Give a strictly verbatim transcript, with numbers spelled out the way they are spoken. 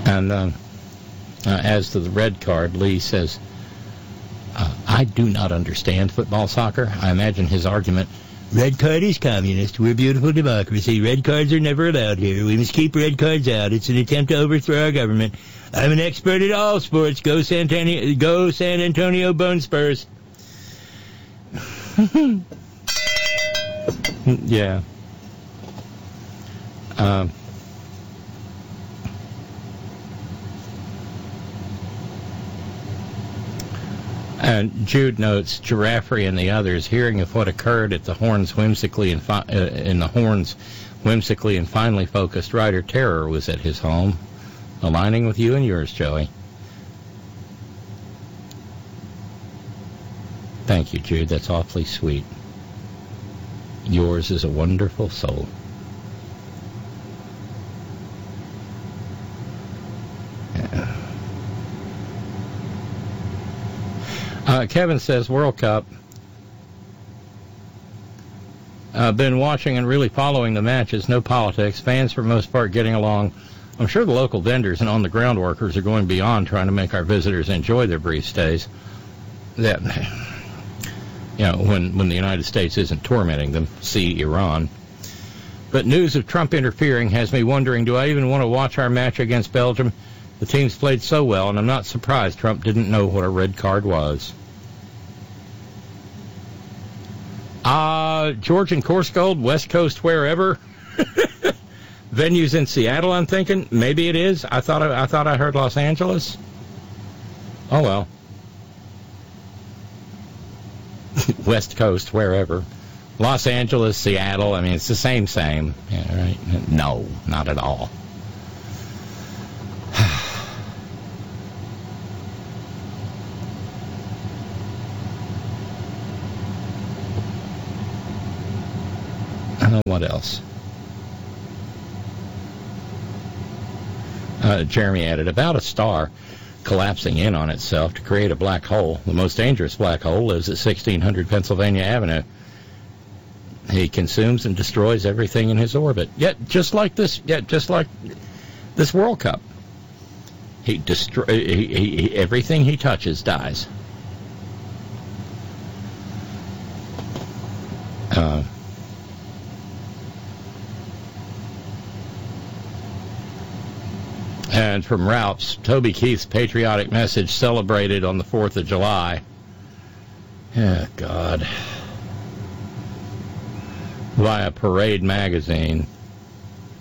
And um, uh, as to the red card, Lee says, uh, I do not understand football soccer. I imagine his argument, red card is communist. We're a beautiful democracy. Red cards are never allowed here. We must keep red cards out. It's an attempt to overthrow our government. I'm an expert at all sports. Go San Antonio, go San Antonio Bone Spurs. Yeah. Um. And Jude notes, Giraffrey and the others, hearing of what occurred at the Horns whimsically and fi- uh, in the Horns whimsically and finely focused writer Terror was at his home, aligning with you and yours, Joey. Thank you, Jude. That's awfully sweet. Yours is a wonderful soul. Yeah. Uh, Kevin says, World Cup. I've uh, been watching and really following the matches. No politics. Fans, for the most part, getting along. I'm sure the local vendors and on-the-ground workers are going beyond trying to make our visitors enjoy their brief stays. That, you know, when, when the United States isn't tormenting them. See Iran. But news of Trump interfering has me wondering, do I even want to watch our match against Belgium? The team's played so well, and I'm not surprised Trump didn't know what a red card was. Uh, George and Coursegold, West Coast, wherever. Venues in Seattle, I'm thinking. Maybe it is. I thought I, I thought I heard Los Angeles. Oh, well. West Coast, wherever. Los Angeles, Seattle. I mean, it's the same, same. Yeah, right? No, not at all. I don't know what else. Uh, Jeremy added, about a star collapsing in on itself to create a black hole. The most dangerous black hole lives at sixteen hundred Pennsylvania Avenue. He consumes and destroys everything in his orbit. Yet, just like this, yet just like this World Cup, he destroy he, he, he, everything he touches dies. Uh, And from Ralph's, Toby Keith's patriotic message celebrated on the fourth of July. Oh, God. Via Parade magazine.